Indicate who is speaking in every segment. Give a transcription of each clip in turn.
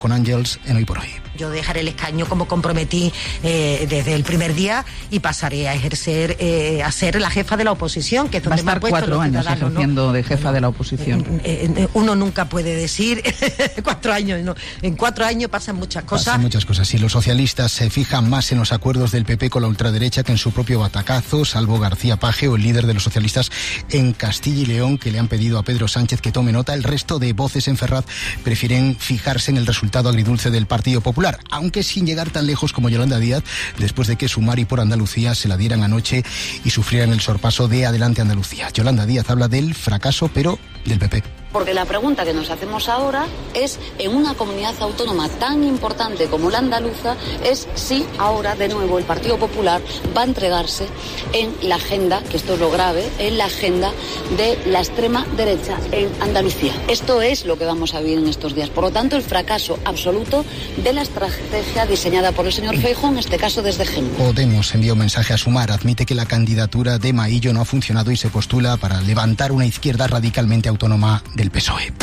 Speaker 1: con Ángels en Hoy por Hoy.
Speaker 2: Yo dejaré el escaño como comprometí desde el primer día y pasaré a ejercer, a ser la jefa de la oposición, que es donde me ha puesto
Speaker 3: 4 años ejerciendo, ¿no?, de jefa de la oposición.
Speaker 2: Uno nunca puede decir 4 años, no. En 4 años pasan muchas cosas.
Speaker 1: Pasan muchas cosas. Y los socialistas se fijan más en los acuerdos del PP con la ultraderecha que en su propio batacazo, salvo García Paje o el líder de los socialistas en Castilla y León, que le han pedido a Pedro Sánchez que tome nota. El resto de voces en Ferraz prefieren fijarse en el resultado agridulce del Partido Popular, aunque sin llegar tan lejos como Yolanda Díaz, después de que Sumar y Por Andalucía se la dieran anoche y sufrieran el sorpaso de Adelante Andalucía. Yolanda Díaz habla del fracaso, pero del PP.
Speaker 4: Porque la pregunta que nos hacemos ahora es, en una comunidad autónoma tan importante como la andaluza, es si ahora de nuevo el Partido Popular va a entregarse en la agenda, que esto es lo grave, en la agenda de la extrema derecha en Andalucía. Esto es lo que vamos a vivir en estos días. Por lo tanto, el fracaso absoluto de la estrategia diseñada por el señor Feijóo, en este caso desde Génova.
Speaker 1: Podemos envió un mensaje a Sumar, admite que la candidatura de Maillo no ha funcionado y se postula para levantar una izquierda radicalmente autónoma del PSOE.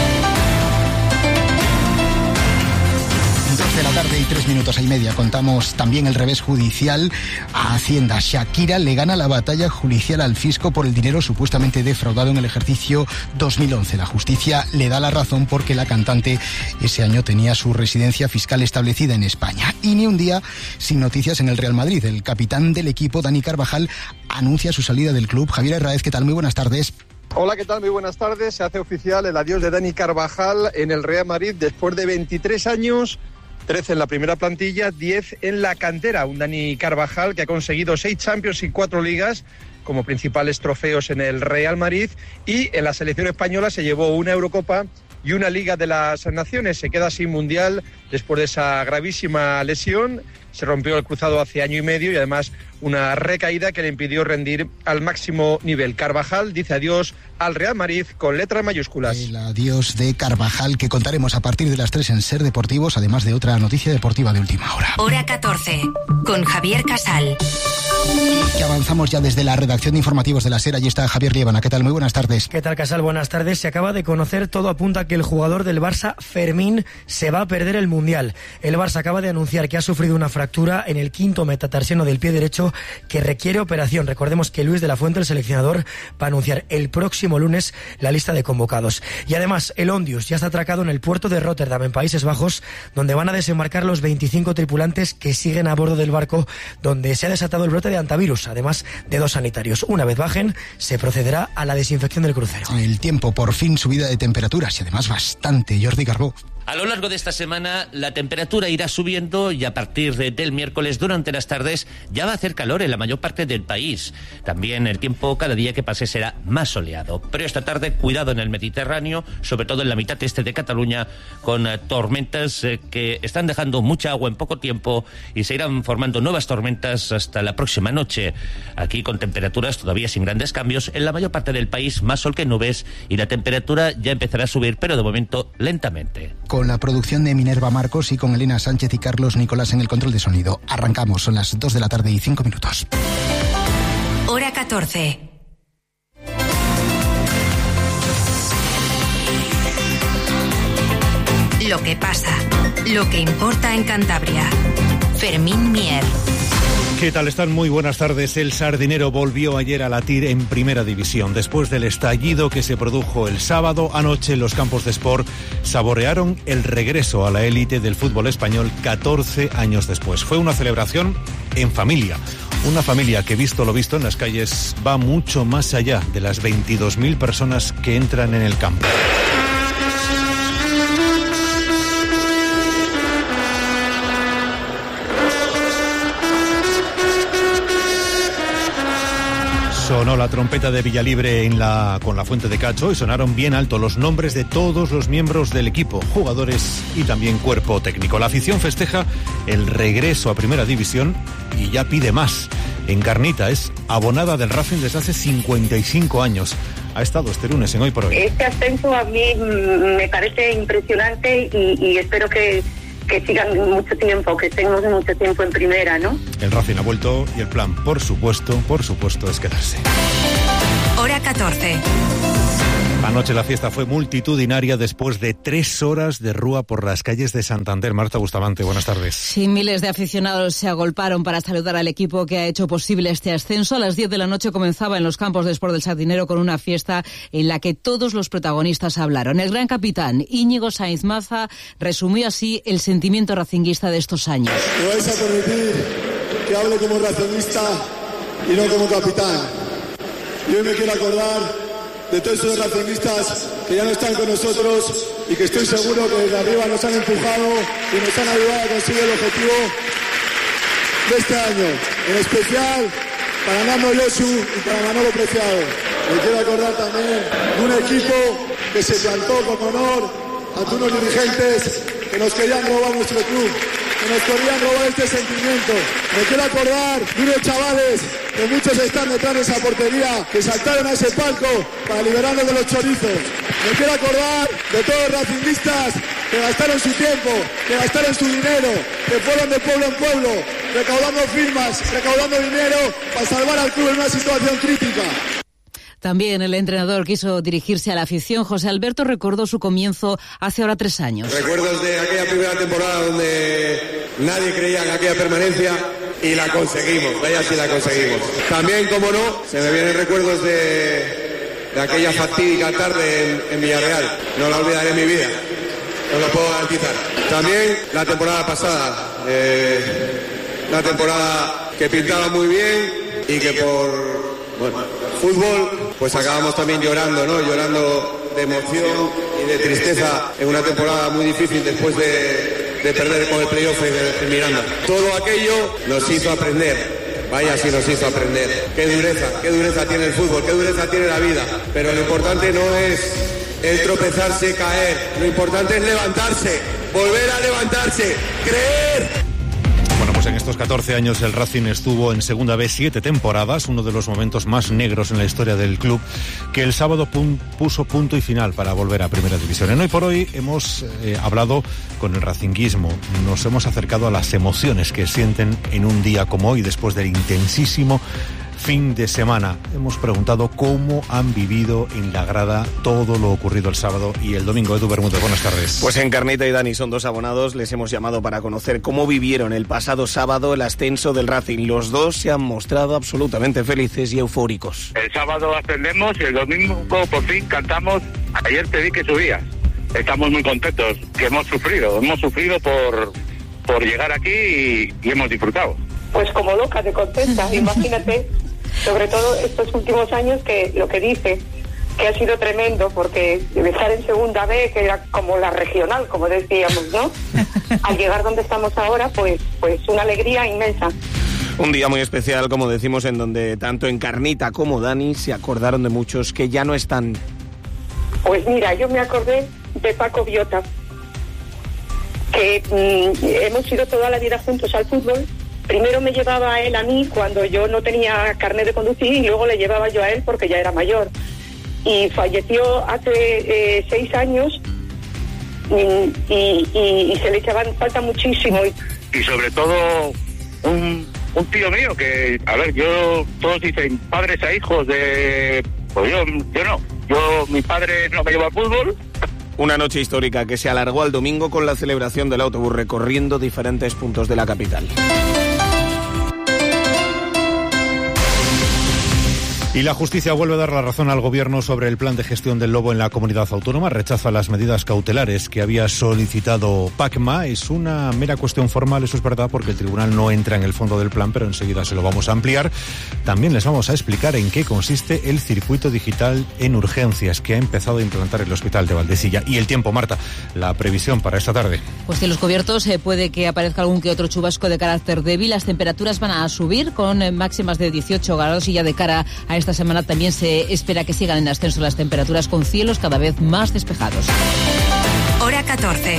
Speaker 1: 2 de la tarde y 3 minutos y media. Contamos también el revés judicial a Hacienda. Shakira le gana la batalla judicial al fisco por el dinero supuestamente defraudado en el ejercicio 2011. La justicia le da la razón porque la cantante ese año tenía su residencia fiscal establecida en España. Y ni un día sin noticias en el Real Madrid. El capitán del equipo, Dani Carvajal, anuncia su salida del club. Javier Herráez, ¿qué tal? Muy buenas tardes.
Speaker 5: Hola, ¿qué tal? Muy buenas tardes. Se hace oficial el adiós de Dani Carvajal en el Real Madrid después de 23 años, 13 en la primera plantilla, 10 en la cantera. Un Dani Carvajal que ha conseguido 6 Champions y 4 ligas como principales trofeos en el Real Madrid, y en la selección española se llevó una Eurocopa y una Liga de las Naciones. Se queda sin Mundial después de esa gravísima lesión. Se rompió el cruzado hace año y medio y además una recaída que le impidió rendir al máximo nivel. Carvajal dice adiós al Real Madrid con letras mayúsculas.
Speaker 1: El adiós de Carvajal, que contaremos a partir de las 3 en Ser Deportivos, además de otra noticia deportiva de última hora.
Speaker 6: Hora 14, con Javier Casal.
Speaker 1: Y que avanzamos ya desde la redacción de informativos de la SER. Allí está Javier Liébana. ¿Qué tal? Muy buenas tardes.
Speaker 7: ¿Qué tal, Casal? Buenas tardes. Se acaba de conocer, todo apunta a que el jugador del Barça, Fermín, se va a perder el Mundial. El Barça acaba de anunciar que ha sufrido una fractura en el quinto metatarsiano del pie derecho que requiere operación. Recordemos que Luis de la Fuente, el seleccionador, va a anunciar el próximo lunes la lista de convocados. Y además, el Ondius ya está atracado en el puerto de Rotterdam, en Países Bajos, donde van a desembarcar los 25 tripulantes que siguen a bordo del barco, donde se ha desatado el brote de antivirus, además de 2 sanitarios. Una vez bajen, se procederá a la desinfección del crucero.
Speaker 1: El tiempo, por fin subida de temperaturas y además bastante. Jordi Carbó.
Speaker 8: A lo largo de esta semana la temperatura irá subiendo y a partir del miércoles durante las tardes ya va a hacer calor en la mayor parte del país. También el tiempo cada día que pase será más soleado. Pero esta tarde cuidado en el Mediterráneo, sobre todo en la mitad este de Cataluña, con tormentas que están dejando mucha agua en poco tiempo y se irán formando nuevas tormentas hasta la próxima noche. Aquí con temperaturas todavía sin grandes cambios. En la mayor parte del país más sol que nubes y la temperatura ya empezará a subir, pero de momento lentamente.
Speaker 1: Con la producción de Minerva Marcos y con Elena Sánchez y Carlos Nicolás en el control de sonido. Arrancamos, son las 2 de la tarde y 5 minutos.
Speaker 6: Hora 14. Lo que pasa, lo que importa en Cantabria. Fermín Mier.
Speaker 9: ¿Qué tal están? Muy buenas tardes. El Sardinero volvió ayer a latir en Primera División. Después del estallido que se produjo el sábado, anoche los campos de Sport saborearon el regreso a la élite del fútbol español 14 años después. Fue una celebración en familia. Una familia que, visto lo visto en las calles, va mucho más allá de las 22.000 personas que entran en el campo. Sonó la trompeta de Villalibre con la Fuente de Cacho y sonaron bien alto los nombres de todos los miembros del equipo, jugadores y también cuerpo técnico. La afición festeja el regreso a Primera División y ya pide más. Encarnita es abonada del Racing desde hace 55 años. Ha estado este lunes en Hoy por Hoy.
Speaker 10: Este ascenso a mí me parece impresionante y espero que sigan mucho tiempo, que estemos mucho tiempo en primera, ¿no?
Speaker 9: El Racing ha vuelto y el plan, por supuesto, es quedarse.
Speaker 6: Hora 14.
Speaker 9: Anoche la fiesta fue multitudinaria después de 3 horas de rúa por las calles de Santander. Marta Bustamante, buenas tardes.
Speaker 11: Sí, miles de aficionados se agolparon para saludar al equipo que ha hecho posible este ascenso. A las 10 de la noche comenzaba en los campos de Sport del Sardinero con una fiesta en la que todos los protagonistas hablaron. El gran capitán Íñigo Sainz Maza resumió así el sentimiento racinguista de estos años.
Speaker 12: Me vais a permitir que hable como racinguista y no como capitán. Y hoy me quiero acordar de todos esos racinguistas que ya no están con nosotros y que estoy seguro que desde arriba nos han empujado y nos han ayudado a conseguir el objetivo de este año. En especial para Nando Yosu y para Manolo Preciado. Me quiero acordar también de un equipo que se plantó con honor ante unos dirigentes que nos querían robar nuestro club, que nos querían robar este sentimiento. Me quiero acordar de unos chavales que muchos están detrás de esa portería, que saltaron a ese palco para liberarnos de los chorizos. Me quiero acordar de todos los racinguistas que gastaron su tiempo, que gastaron su dinero, que fueron de pueblo en pueblo, recaudando firmas, recaudando dinero para salvar al club en una situación crítica.
Speaker 11: También el entrenador quiso dirigirse a la afición. José Alberto recordó su comienzo hace ahora 3 años.
Speaker 13: Recuerdos de aquella primera temporada donde nadie creía en aquella permanencia y la conseguimos, vaya si la conseguimos. También, como no, se me vienen recuerdos de aquella fatídica tarde en Villarreal. No la olvidaré en mi vida, os lo puedo garantizar. También la temporada pasada, una temporada que pintaba muy bien y que por fútbol, pues acabamos también llorando, ¿no? Llorando de emoción y de tristeza en una temporada muy difícil después de perder con el playoff en Miranda. Todo aquello nos hizo aprender. Vaya si nos hizo aprender. Qué dureza tiene el fútbol, qué dureza tiene la vida. Pero lo importante no es el tropezarse, caer. Lo importante es levantarse, volver a levantarse, creer.
Speaker 9: Bueno, pues en estos 14 años el Racing estuvo en Segunda B 7 temporadas, uno de los momentos más negros en la historia del club, que el sábado puso punto y final para volver a Primera División. En Hoy por Hoy hemos hablado con el racinguismo, nos hemos acercado a las emociones que sienten en un día como hoy, después del intensísimo fin de semana. Hemos preguntado cómo han vivido en la grada todo lo ocurrido el sábado y el domingo. Edu Bermúdez, buenas tardes.
Speaker 14: Pues Encarnita y Dani son 2 abonados, les hemos llamado para conocer cómo vivieron el pasado sábado el ascenso del Racing. Los dos se han mostrado absolutamente felices y eufóricos.
Speaker 15: El sábado ascendemos y el domingo por fin cantamos. Ayer te di que subías. Estamos muy contentos, que hemos sufrido por llegar aquí y hemos disfrutado.
Speaker 10: Pues como loca de contenta, imagínate. Sobre todo estos últimos años, que lo que dice, que ha sido tremendo, porque estar en Segunda B, que era como la regional, como decíamos, ¿no? Al llegar donde estamos ahora, pues una alegría inmensa.
Speaker 14: Un día muy especial, como decimos, en donde tanto Encarnita como Dani se acordaron de muchos que ya no están.
Speaker 10: Pues mira, yo me acordé de Paco Biota, que hemos ido toda la vida juntos al fútbol. Primero me llevaba él a mí cuando yo no tenía carnet de conducir y luego le llevaba yo a él porque ya era mayor. Y falleció hace 6 años y se le echaban falta muchísimo.
Speaker 15: Y sobre todo un tío mío que, a ver, todos dicen padres a hijos pues yo no. Mi padre no me llevó al fútbol.
Speaker 14: Una noche histórica que se alargó al domingo con la celebración del autobús recorriendo diferentes puntos de la capital.
Speaker 9: Y la justicia vuelve a dar la razón al gobierno sobre el plan de gestión del lobo en la comunidad autónoma. Rechaza las medidas cautelares que había solicitado PACMA. Es una mera cuestión formal, eso es verdad, porque el tribunal no entra en el fondo del plan, pero enseguida se lo vamos a ampliar. También les vamos a explicar en qué consiste el circuito digital en urgencias que ha empezado a implantar el Hospital de Valdecilla. Y el tiempo, Marta, la previsión para esta tarde.
Speaker 11: Pues cielos cubiertos, puede que aparezca algún que otro chubasco de carácter débil. Las temperaturas van a subir con máximas de 18 grados y ya de cara a esta semana también se espera que sigan en ascenso las temperaturas con cielos cada vez más despejados.
Speaker 6: Hora 14.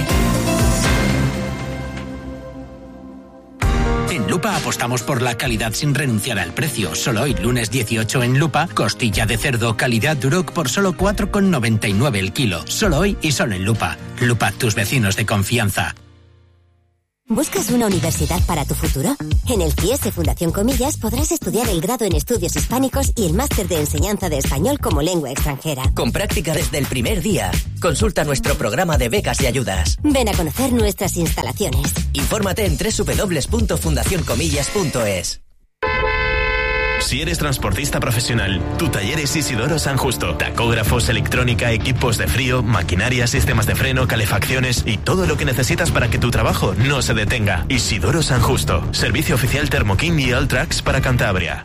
Speaker 16: En Lupa apostamos por la calidad sin renunciar al precio. Solo hoy, lunes 18 en Lupa, costilla de cerdo calidad Duroc por solo 4,99 el kilo. Solo hoy y solo en Lupa. Lupa, tus vecinos de confianza.
Speaker 17: ¿Buscas una universidad para tu futuro? En el CIES Fundación Comillas podrás estudiar el grado en Estudios Hispánicos y el máster de Enseñanza de Español como lengua extranjera.
Speaker 18: Con práctica desde el primer día. Consulta nuestro programa de becas y ayudas.
Speaker 17: Ven a conocer nuestras instalaciones.
Speaker 18: Infórmate en www.fundacioncomillas.es.
Speaker 19: Si eres transportista profesional, tu taller es Isidoro San Justo. Tacógrafos, electrónica, equipos de frío, maquinaria, sistemas de freno, calefacciones y todo lo que necesitas para que tu trabajo no se detenga. Isidoro San Justo. Servicio oficial Thermo King y Alltrax para Cantabria.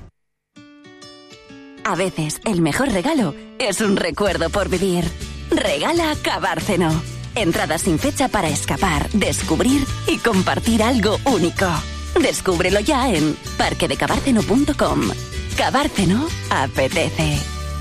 Speaker 20: A veces, el mejor regalo es un recuerdo por vivir. Regala Cabárceno. Entradas sin fecha para escapar, descubrir y compartir algo único. Descúbrelo ya en parquedecabárceno.com. Cabárceno apetece.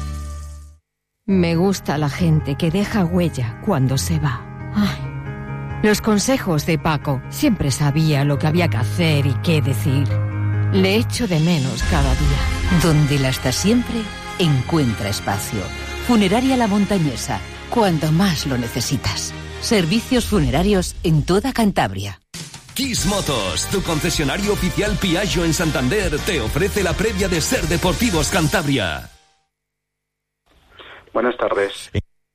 Speaker 21: Me gusta la gente que deja huella cuando se va. Ay, los consejos de Paco. Siempre sabía lo que había que hacer y qué decir. Le echo de menos cada día.
Speaker 22: Donde la está siempre, encuentra espacio. Funeraria La Montañesa, cuando más lo necesitas. Servicios funerarios en toda Cantabria.
Speaker 23: Kiss Motos, tu concesionario oficial Piaggio en Santander, te ofrece la previa de Ser Deportivos Cantabria.
Speaker 24: Buenas tardes.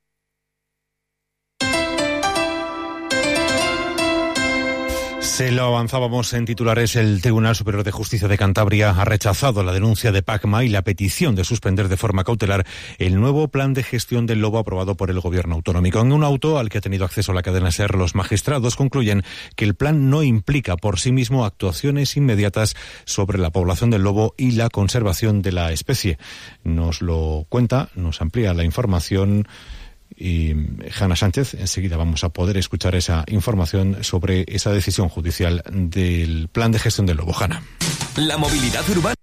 Speaker 9: Se lo avanzábamos en titulares. El Tribunal Superior de Justicia de Cantabria ha rechazado la denuncia de Pacma y la petición de suspender de forma cautelar el nuevo plan de gestión del lobo aprobado por el Gobierno autonómico. En un auto al que ha tenido acceso la cadena SER, los magistrados concluyen que el plan no implica por sí mismo actuaciones inmediatas sobre la población del lobo y la conservación de la especie. Nos lo cuenta, nos amplía la información y Hanna Sánchez. Enseguida vamos a poder escuchar esa información sobre esa decisión judicial del plan de gestión del lobo. Hanna.
Speaker 23: La movilidad urbana.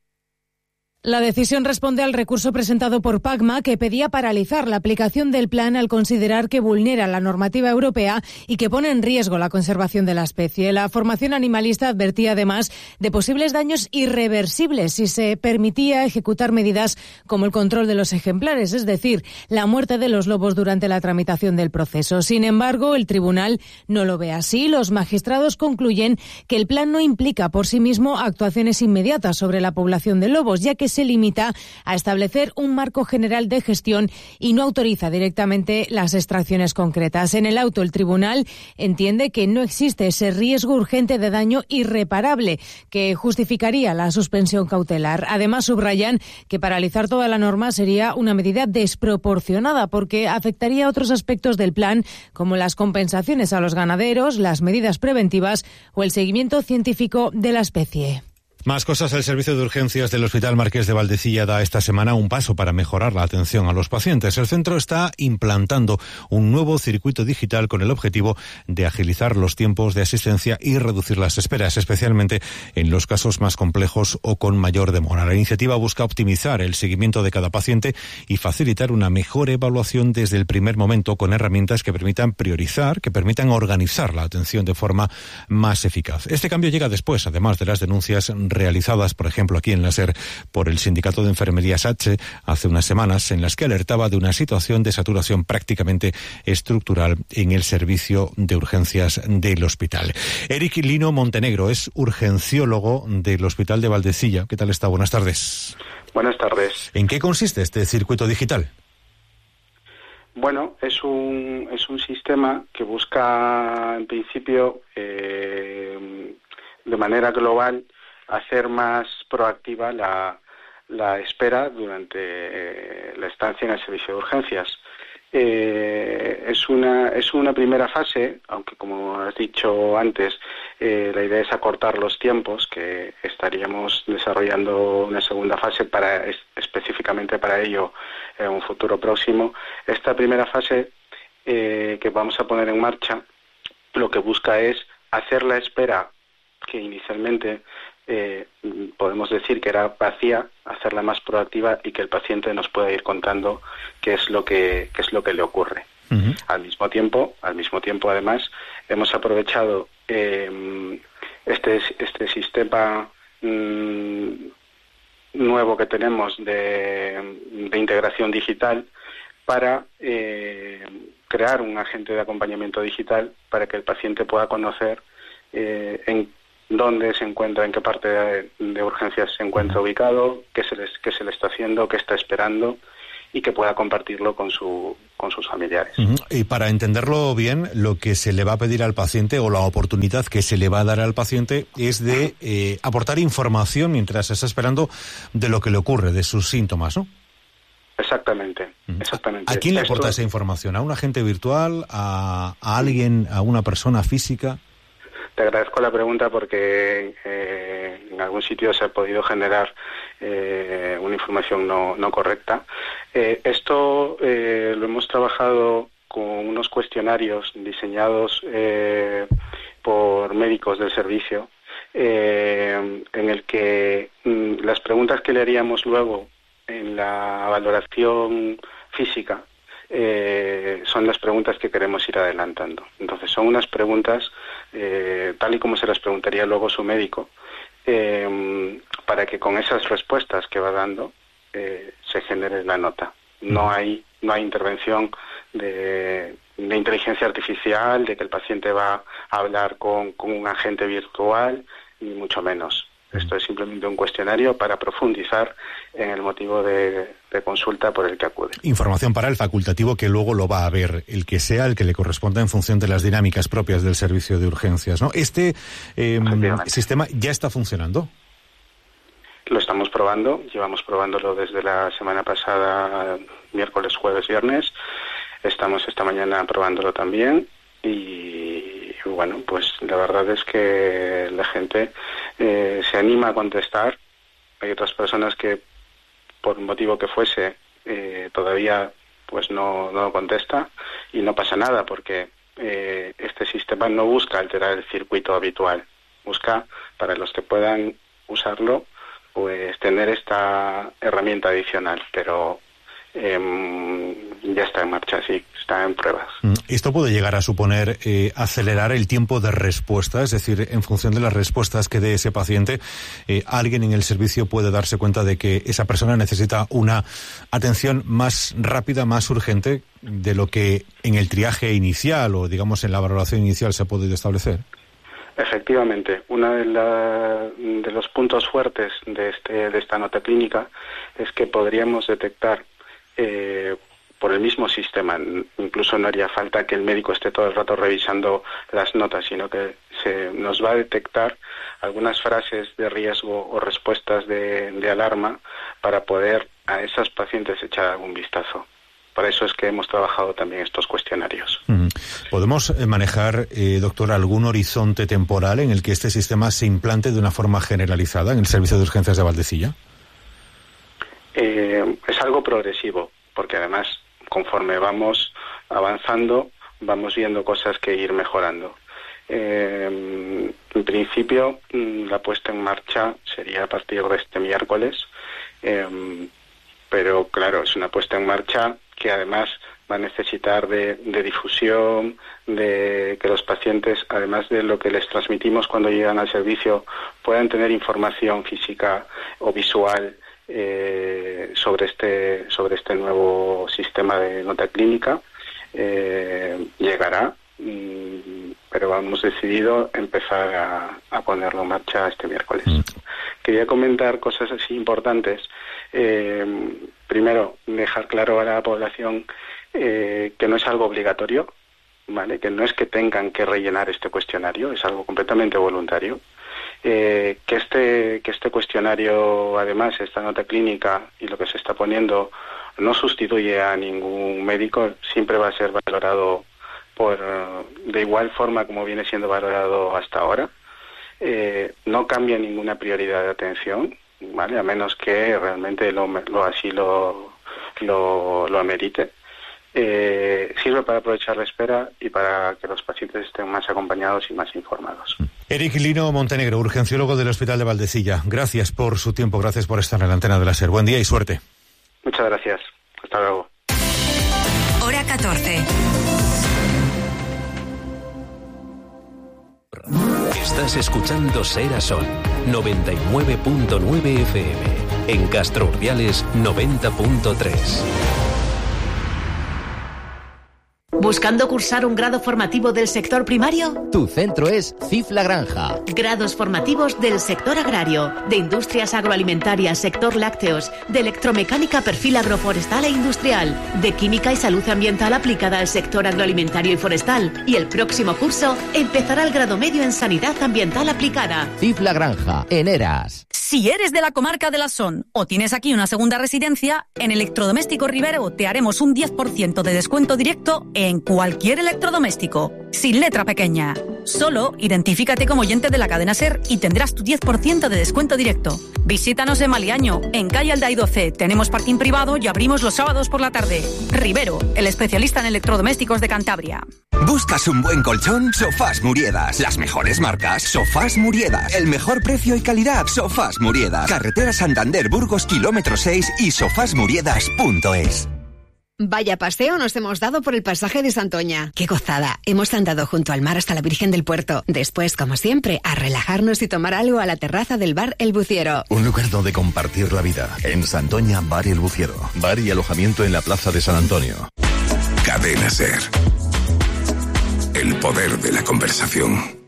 Speaker 25: La decisión responde al recurso presentado por Pacma, que pedía paralizar la aplicación del plan al considerar que vulnera la normativa europea y que pone en riesgo la conservación de la especie. La formación animalista advertía además de posibles daños irreversibles si se permitía ejecutar medidas como el control de los ejemplares, es decir, la muerte de los lobos durante la tramitación del proceso. Sin embargo, el tribunal no lo ve así. Los magistrados concluyen que el plan no implica por sí mismo actuaciones inmediatas sobre la población de lobos, ya que se limita a establecer un marco general de gestión y no autoriza directamente las extracciones concretas. En el auto, el tribunal entiende que no existe ese riesgo urgente de daño irreparable que justificaría la suspensión cautelar. Además, subrayan que paralizar toda la norma sería una medida desproporcionada porque afectaría a otros aspectos del plan, como las compensaciones a los ganaderos, las medidas preventivas o el seguimiento científico de la especie.
Speaker 9: Más cosas. El servicio de urgencias del Hospital Marqués de Valdecilla da esta semana un paso para mejorar la atención a los pacientes. El centro está implantando un nuevo circuito digital con el objetivo de agilizar los tiempos de asistencia y reducir las esperas, especialmente en los casos más complejos o con mayor demora. La iniciativa busca optimizar el seguimiento de cada paciente y facilitar una mejor evaluación desde el primer momento con herramientas que permitan priorizar, que permitan organizar la atención de forma más eficaz. Este cambio llega después, además de las denuncias realizadas, por ejemplo, aquí en la SER por el Sindicato de Enfermería SACHE hace unas semanas, en las que alertaba de una situación de saturación prácticamente estructural en el servicio de urgencias del hospital. Eric Lino Montenegro es urgenciólogo del Hospital de Valdecilla. ¿Qué tal está? Buenas tardes.
Speaker 24: Buenas tardes.
Speaker 9: ¿En qué consiste este circuito digital?
Speaker 24: Bueno, es un sistema que busca, en principio, de manera global, hacer más proactiva la espera durante la estancia en el servicio de urgencias. Es una primera fase, aunque como has dicho antes, la idea es acortar los tiempos, que estaríamos desarrollando una segunda fase específicamente para ello en un futuro próximo. Esta primera fase que vamos a poner en marcha lo que busca es hacer la espera que inicialmente podemos decir que era vacía, hacerla más proactiva y que el paciente nos pueda ir contando qué es lo que le ocurre. Uh-huh. Al mismo tiempo, además, hemos aprovechado este sistema nuevo que tenemos de integración digital para crear un agente de acompañamiento digital para que el paciente pueda conocer en dónde se encuentra, en qué parte de urgencias se encuentra ubicado, qué se le está haciendo, qué está esperando, y que pueda compartirlo con sus familiares.
Speaker 9: Y para entenderlo bien, lo que se le va a pedir al paciente, o la oportunidad que se le va a dar al paciente, es de aportar información mientras está esperando de lo que le ocurre, de sus síntomas, ¿no?
Speaker 24: Exactamente.
Speaker 9: ¿A quién le aporta esa información? ¿A un agente virtual? ¿A alguien? ¿A una persona física?
Speaker 24: Te agradezco la pregunta porque en algún sitio se ha podido generar una información no correcta. Esto lo hemos trabajado con unos cuestionarios diseñados por médicos del servicio, en el que las preguntas que le haríamos luego en la valoración física son las preguntas que queremos ir adelantando. Entonces son unas preguntas tal y como se las preguntaría luego su médico, para que con esas respuestas que va dando se genere la nota. No hay intervención de inteligencia artificial, de que el paciente va a hablar con un agente virtual, ni mucho menos. Esto es simplemente un cuestionario para profundizar en el motivo de consulta por el que acude.
Speaker 9: Información para el facultativo que luego lo va a ver, el que sea el que le corresponda en función de las dinámicas propias del servicio de urgencias, ¿no? ¿Este sistema ya está funcionando?
Speaker 24: Lo estamos probando, llevamos probándolo desde la semana pasada, miércoles, jueves, viernes. Estamos esta mañana probándolo también y bueno, pues la verdad es que la gente se anima a contestar. Hay otras personas que, por un motivo que fuese, todavía pues no contesta, y no pasa nada porque este sistema no busca alterar el circuito habitual, busca, para los que puedan usarlo, pues tener esta herramienta adicional, pero ya está en marcha, sí, está en pruebas.
Speaker 9: ¿Esto puede llegar a suponer acelerar el tiempo de respuesta? Es decir, en función de las respuestas que dé ese paciente, alguien en el servicio puede darse cuenta de que esa persona necesita una atención más rápida, más urgente de lo que en el triaje inicial o, digamos, en la valoración inicial se ha podido establecer.
Speaker 24: Efectivamente, uno de los puntos fuertes de esta nota clínica es que podríamos detectar por el mismo sistema, incluso no haría falta que el médico esté todo el rato revisando las notas, sino que nos va a detectar algunas frases de riesgo o respuestas de alarma para poder a esas pacientes echar algún vistazo. Por eso es que hemos trabajado también estos cuestionarios.
Speaker 9: ¿Podemos manejar, doctor, algún horizonte temporal en el que este sistema se implante de una forma generalizada en el servicio de urgencias de Valdecilla?
Speaker 24: Es algo progresivo, porque además, conforme vamos avanzando, vamos viendo cosas que ir mejorando. En principio, la puesta en marcha sería a partir de este miércoles, pero claro, es una puesta en marcha que además va a necesitar de difusión, de que los pacientes, además de lo que les transmitimos cuando llegan al servicio, puedan tener información física o visual sobre este nuevo sistema de nota clínica. Llegará, pero hemos decidido empezar a ponerlo en marcha este miércoles. Quería comentar cosas así importantes. Primero, dejar claro a la población que no es algo obligatorio, ¿vale? Que no es que tengan que rellenar este cuestionario, es algo completamente voluntario. Que este cuestionario, además, esta nota clínica y lo que se está poniendo, no sustituye a ningún médico, siempre va a ser valorado de igual forma como viene siendo valorado hasta ahora. No cambia ninguna prioridad de atención, ¿vale? A menos que realmente así lo amerite. Sirve para aprovechar la espera y para que los pacientes estén más acompañados y más informados.
Speaker 9: Eric Lino Montenegro, urgenciólogo del Hospital de Valdecilla. Gracias por su tiempo, gracias por estar en la antena de la SER. Buen día y suerte.
Speaker 24: Muchas gracias. Hasta luego.
Speaker 6: Hora 14.
Speaker 23: Estás escuchando Ser a Sol, 99.9 FM. En Castro Urdiales, 90.3.
Speaker 2: ¿Buscando cursar un grado formativo del sector primario?
Speaker 3: Tu centro es CIF La Granja.
Speaker 2: Grados formativos del sector agrario, de industrias agroalimentarias, sector lácteos, de electromecánica, perfil agroforestal e industrial, de química y salud ambiental aplicada al sector agroalimentario y forestal. Y el próximo curso empezará el grado medio en sanidad ambiental aplicada.
Speaker 3: CIF La Granja, en Eras.
Speaker 4: Si eres de la comarca de la Son o tienes aquí una segunda residencia, en Electrodoméstico Rivero te haremos un 10% de descuento directo en cualquier electrodoméstico, sin letra pequeña. Solo identifícate como oyente de la cadena SER y tendrás tu 10% de descuento directo. Visítanos en Maliaño, en calle Alday 12. Tenemos parking privado y abrimos los sábados por la tarde. Rivero, el especialista en electrodomésticos de Cantabria.
Speaker 5: ¿Buscas un buen colchón? Sofás Muriedas. Las mejores marcas. Sofás Muriedas. El mejor precio y calidad. Sofás Muriedas. Carretera Santander Burgos, kilómetro 6 y sofasmuriedas.es.
Speaker 7: Vaya paseo nos hemos dado por el pasaje de Santoña. ¡Qué gozada! Hemos andado junto al mar hasta la Virgen del Puerto. Después, como siempre, a relajarnos y tomar algo a la terraza del bar El Buciero.
Speaker 26: Un lugar donde compartir la vida. En Santoña, Bar El Buciero. Bar y alojamiento en la Plaza de San Antonio.
Speaker 27: Cadena SER. El poder de la conversación.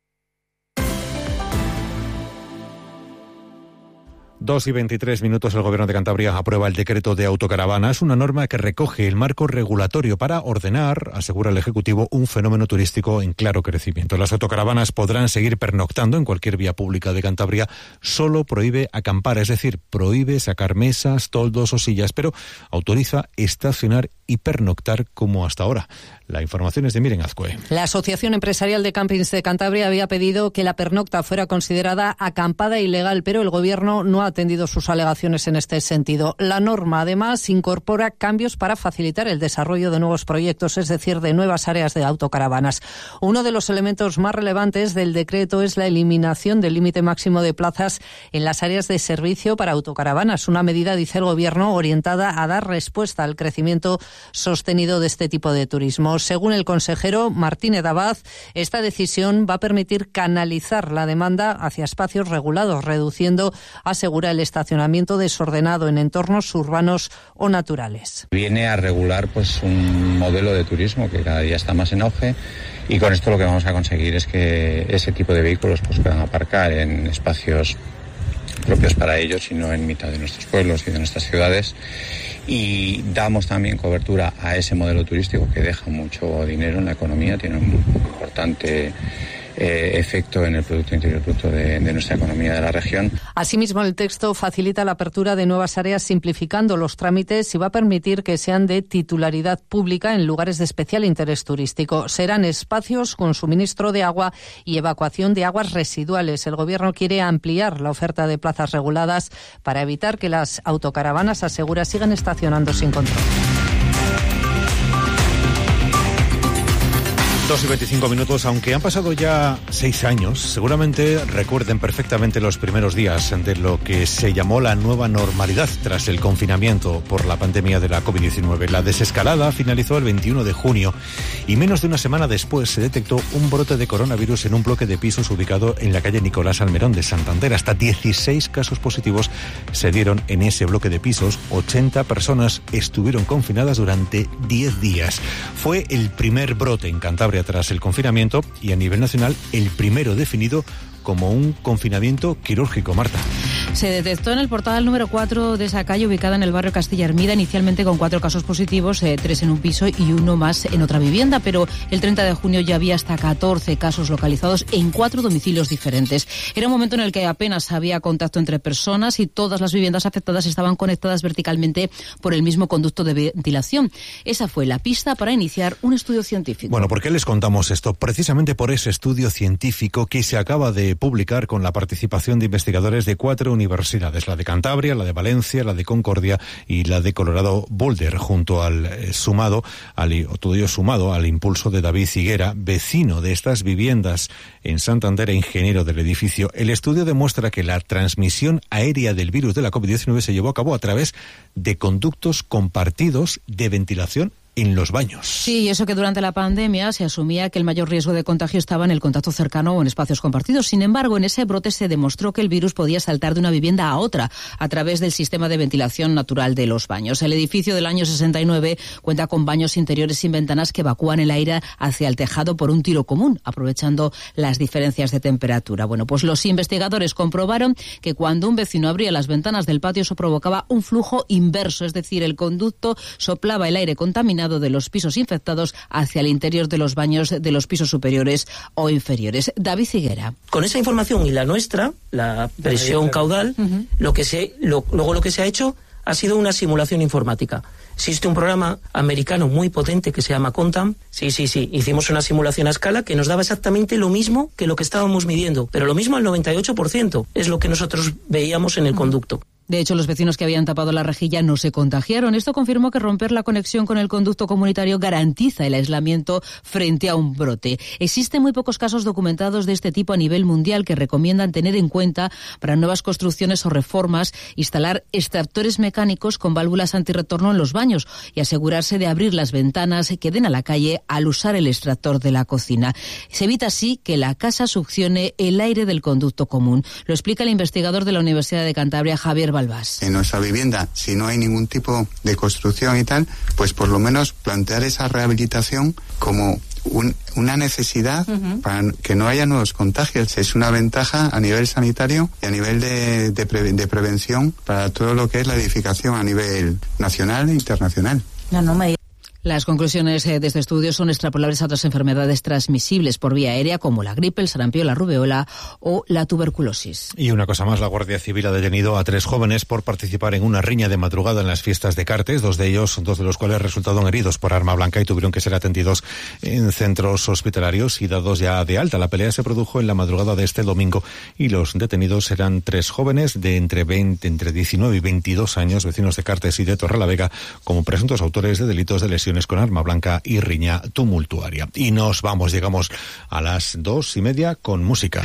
Speaker 9: 2:23, el Gobierno de Cantabria aprueba el decreto de autocaravanas, una norma que recoge el marco regulatorio para ordenar, asegura el Ejecutivo, un fenómeno turístico en claro crecimiento. Las autocaravanas podrán seguir pernoctando en cualquier vía pública de Cantabria, solo prohíbe acampar, es decir, prohíbe sacar mesas, toldos o sillas, pero autoriza estacionar y pernoctar como hasta ahora. La información es de Miren Azcue.
Speaker 28: La Asociación Empresarial de Campings de Cantabria había pedido que la pernocta fuera considerada acampada ilegal, pero el Gobierno no ha atendido sus alegaciones en este sentido. La norma, además, incorpora cambios para facilitar el desarrollo de nuevos proyectos, es decir, de nuevas áreas de autocaravanas. Uno de los elementos más relevantes del decreto es la eliminación del límite máximo de plazas en las áreas de servicio para autocaravanas, una medida, dice el Gobierno, orientada a dar respuesta al crecimiento sostenido de este tipo de turismo. Según el consejero Martínez Abad, esta decisión va a permitir canalizar la demanda hacia espacios regulados, reduciendo, asegura, el estacionamiento desordenado en entornos urbanos o naturales.
Speaker 29: Viene a regular un modelo de turismo que cada día está más en auge, y con esto lo que vamos a conseguir es que ese tipo de vehículos puedan aparcar en espacios propios para ellos y no en mitad de nuestros pueblos y de nuestras ciudades. Y damos también cobertura a ese modelo turístico que deja mucho dinero en la economía, tiene un importante efecto en el Producto Interior Bruto de nuestra economía de la región.
Speaker 28: Asimismo, el texto facilita la apertura de nuevas áreas simplificando los trámites y va a permitir que sean de titularidad pública en lugares de especial interés turístico. Serán espacios con suministro de agua y evacuación de aguas residuales. El Gobierno quiere ampliar la oferta de plazas reguladas para evitar que las autocaravanas, asegura, sigan estacionando sin control.
Speaker 9: 2:25, aunque han pasado ya 6 años, seguramente recuerden perfectamente los primeros días de lo que se llamó la nueva normalidad tras el confinamiento por la pandemia de la COVID-19. La desescalada finalizó el 21 de junio y menos de una semana después se detectó un brote de coronavirus en un bloque de pisos ubicado en la calle Nicolás Almerón de Santander. Hasta 16 casos positivos se dieron en ese bloque de pisos. 80 personas estuvieron confinadas durante 10 días. Fue el primer brote en Cantabria tras el confinamiento y a nivel nacional el primero definido como un confinamiento quirúrgico. Marta.
Speaker 11: Se detectó en el portal número 4 de esa calle, ubicada en el barrio Castilla Hermida, inicialmente con 4 casos positivos, 3 en un piso y 1 más en otra vivienda, pero el 30 de junio ya había hasta 14 casos localizados en 4 domicilios diferentes. Era un momento en el que apenas había contacto entre personas y todas las viviendas afectadas estaban conectadas verticalmente por el mismo conducto de ventilación. Esa fue la pista para iniciar un estudio científico.
Speaker 9: Bueno, ¿por qué les contamos esto? Precisamente por ese estudio científico que se acaba de publicar con la participación de investigadores de 4 universidades, la de Cantabria, la de Valencia, la de Concordia y la de Colorado Boulder, junto al sumado al impulso de David Higuera, vecino de estas viviendas en Santander e ingeniero del edificio. El estudio demuestra que la transmisión aérea del virus de la COVID-19 se llevó a cabo a través de conductos compartidos de ventilación en los baños.
Speaker 28: Sí, y eso que durante la pandemia se asumía que el mayor riesgo de contagio estaba en el contacto cercano o en espacios compartidos. Sin embargo, en ese brote se demostró que el virus podía saltar de una vivienda a otra a través del sistema de ventilación natural de los baños. El edificio del año 69 cuenta con baños interiores sin ventanas que evacúan el aire hacia el tejado por un tiro común, aprovechando las diferencias de temperatura. Bueno, pues los investigadores comprobaron que cuando un vecino abría las ventanas del patio, eso provocaba un flujo inverso, es decir, el conducto soplaba el aire contaminado de los pisos infectados hacia el interior de los baños de los pisos superiores o inferiores. David Higuera.
Speaker 1: Con esa información y la nuestra, la presión caudal, lo que se ha hecho ha sido una simulación informática. Existe un programa americano muy potente que se llama Contam. Sí. Hicimos una simulación a escala que nos daba exactamente lo mismo que lo que estábamos midiendo, pero lo mismo al 98% es lo que nosotros veíamos en el conducto.
Speaker 28: De hecho, los vecinos que habían tapado la rejilla no se contagiaron. Esto confirmó que romper la conexión con el conducto comunitario garantiza el aislamiento frente a un brote. Existen muy pocos casos documentados de este tipo a nivel mundial que recomiendan tener en cuenta para nuevas construcciones o reformas instalar extractores mecánicos con válvulas antirretorno en los baños y asegurarse de abrir las ventanas que den a la calle al usar el extractor de la cocina. Se evita así que la casa succione el aire del conducto común. Lo explica el investigador de la Universidad de Cantabria, Javier Balbás.
Speaker 8: En nuestra vivienda, si no hay ningún tipo de construcción y tal, pues por lo menos plantear esa rehabilitación como una necesidad para que no haya nuevos contagios. Es una ventaja a nivel sanitario y a nivel de prevención para todo lo que es la edificación a nivel nacional e internacional.
Speaker 28: Las conclusiones de este estudio son extrapolables a otras enfermedades transmisibles por vía aérea como la gripe, el sarampión, la rubeola o la tuberculosis.
Speaker 9: Y una cosa más, la Guardia Civil ha detenido a 3 jóvenes por participar en una riña de madrugada en las fiestas de Cartes, dos de los cuales resultaron heridos por arma blanca y tuvieron que ser atendidos en centros hospitalarios y dados ya de alta. La pelea se produjo en la madrugada de este domingo y los detenidos eran 3 jóvenes de entre 19 y 22 años, vecinos de Cartes y de Torrelavega, como presuntos autores de delitos de lesiones con arma blanca y riña tumultuaria. Y llegamos a las 2:30 con música.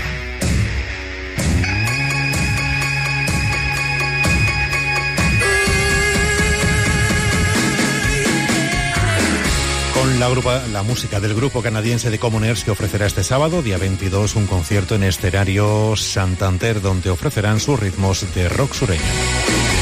Speaker 9: Con la música del grupo canadiense de Commoners, que ofrecerá este sábado, día 22, un concierto en Escenario Santander, donde ofrecerán sus ritmos de rock sureño.